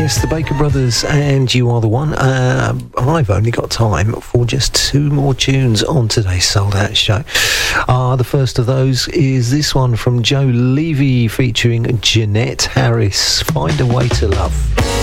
Yes, the Baker Brothers and You Are the One. I've only got time for just 2 more tunes on today's Sold Out show. The first of those is this one from Joe Levy featuring Jeanette Harris, Find a Way to Love.